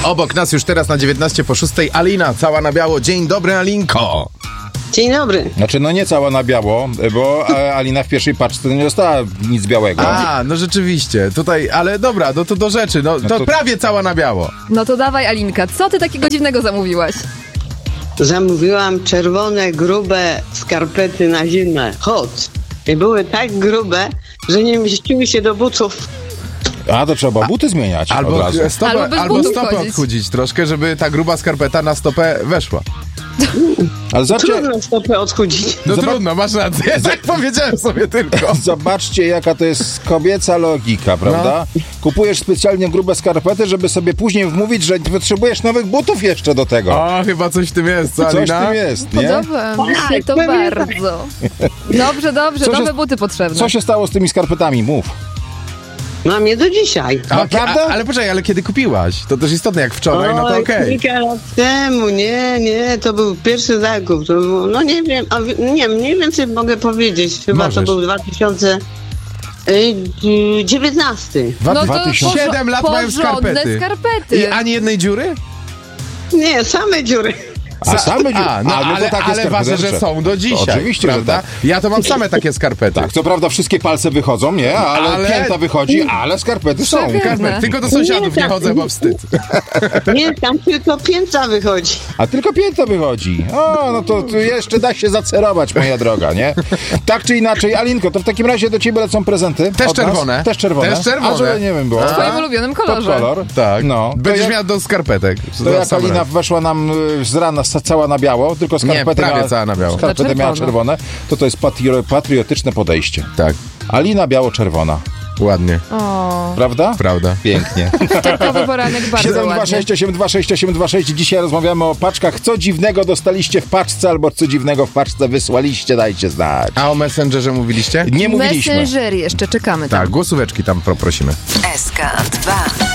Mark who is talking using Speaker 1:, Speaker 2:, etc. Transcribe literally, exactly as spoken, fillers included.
Speaker 1: Obok nas już teraz na dziewiętnaście po szóstej Alina, cała na biało. Dzień dobry, Alinko.
Speaker 2: Dzień dobry.
Speaker 3: Znaczy, no nie cała na biało, bo Alina w pierwszej paczce nie dostała nic białego.
Speaker 1: A, no rzeczywiście, tutaj, ale dobra, no to do rzeczy, no,
Speaker 3: No
Speaker 1: to,
Speaker 3: to-
Speaker 1: prawie cała na biało.
Speaker 4: No to dawaj, Alinka, co ty takiego dziwnego zamówiłaś?
Speaker 2: Zamówiłam czerwone, grube skarpety na zimę. Hot. I były tak grube, że nie mieściły się do butów.
Speaker 3: A, to trzeba buty zmieniać od
Speaker 1: Albo
Speaker 3: razu.
Speaker 1: stopę,
Speaker 4: Albo bez
Speaker 1: albo
Speaker 4: butów
Speaker 1: stopę
Speaker 4: chodzić.
Speaker 1: odchudzić troszkę, żeby ta gruba skarpeta na stopę weszła.
Speaker 3: Ale zobaczcie,
Speaker 2: Trudno stopę odchudzić.
Speaker 1: No
Speaker 3: Zobacz-
Speaker 1: trudno, masz rację, ja tak powiedziałem sobie tylko.
Speaker 3: zobaczcie, jaka to jest kobieca logika, prawda?
Speaker 1: No.
Speaker 3: Kupujesz specjalnie grube skarpety, żeby sobie później wmówić, że potrzebujesz nowych butów jeszcze do tego.
Speaker 1: O, chyba coś w tym jest, co
Speaker 3: Coś w
Speaker 1: Alina?
Speaker 3: tym jest, nie?
Speaker 4: Podoba mi się to
Speaker 2: pewnie tak.
Speaker 4: bardzo. Dobrze, dobrze,
Speaker 3: Co się-
Speaker 4: nowe buty potrzebne.
Speaker 3: Co się stało z tymi skarpetami? Mów.
Speaker 2: Mam je do dzisiaj.
Speaker 1: A,
Speaker 3: Naprawdę?
Speaker 1: a, ale poczekaj, ale kiedy kupiłaś? To też istotne, jak wczoraj, no to
Speaker 2: Oj,
Speaker 1: okej.
Speaker 2: kilka lat temu, nie, nie, to był pierwszy zakup. To był, no nie wiem, a, wi- nie, mniej więcej mogę powiedzieć. Chyba
Speaker 1: Możesz.
Speaker 2: to był dwa tysiące dziewiętnasty.
Speaker 1: Dwa-
Speaker 4: No to
Speaker 3: dwa tysiące-
Speaker 4: porzo-
Speaker 1: Siedem lat mają
Speaker 4: porządne
Speaker 1: skarpety.
Speaker 4: skarpety.
Speaker 1: I ani jednej dziury?
Speaker 2: Nie, same dziury.
Speaker 3: A same dziury.
Speaker 1: A, no,
Speaker 3: A, no to
Speaker 1: ale,
Speaker 3: takie
Speaker 1: ale
Speaker 3: skarpety
Speaker 1: ważne, że
Speaker 3: lepsze.
Speaker 1: są do dzisiaj.
Speaker 3: Oczywiście, że
Speaker 1: prawda?
Speaker 3: tak.
Speaker 1: Ja to mam same takie skarpety.
Speaker 3: Tak, co prawda wszystkie palce wychodzą, nie? Ale,
Speaker 1: Ale-
Speaker 3: pięta wychodzi, ale skarpety są.
Speaker 4: Skarpety.
Speaker 1: Skarpet. Tylko do sąsiadów nie chodzę, bo wstyd.
Speaker 2: Nie, tam tylko pięta wychodzi.
Speaker 3: A tylko pięta wychodzi. O, no to, to jeszcze da się zacerować, moja droga, nie? Tak czy inaczej, Alinko, to w takim razie do ciebie lecą prezenty.
Speaker 1: Też
Speaker 3: od nas.
Speaker 1: czerwone.
Speaker 3: Też czerwone.
Speaker 1: Też czerwone.
Speaker 3: A żeby nie wiem, było.
Speaker 4: W twoim ulubionym
Speaker 3: To
Speaker 4: kolorze.
Speaker 3: kolor.
Speaker 1: Tak.
Speaker 3: No. To
Speaker 1: Będziesz
Speaker 3: jak,
Speaker 1: miał do skarpetek.
Speaker 3: to jak
Speaker 1: Sam
Speaker 3: Alina
Speaker 1: raz.
Speaker 3: weszła nam y, z rana sa- cała na biało, tylko skarpety
Speaker 1: prawie
Speaker 3: miała,
Speaker 1: cała na biało.
Speaker 3: Skarpety
Speaker 4: Na
Speaker 3: miała
Speaker 4: czerwono.
Speaker 3: czerwone, to to jest patrio, patriotyczne podejście.
Speaker 1: Tak,
Speaker 3: Alina biało-czerwona.
Speaker 1: ładnie.
Speaker 4: O,
Speaker 3: Prawda?
Speaker 1: Prawda.
Speaker 3: Pięknie.
Speaker 4: wtorkowy poranek bardzo
Speaker 3: siedem dwa
Speaker 4: ładnie.
Speaker 3: sześć osiem dwa sześć osiem dwa sześć. Dzisiaj rozmawiamy o paczkach. Co dziwnego dostaliście w paczce albo co dziwnego w paczce wysłaliście, dajcie znać.
Speaker 1: A o Messengerze mówiliście?
Speaker 3: Nie mówiliśmy.
Speaker 4: Messenger jeszcze, czekamy tam.
Speaker 1: Tak, głosóweczki tam poprosimy.
Speaker 5: S K dwa.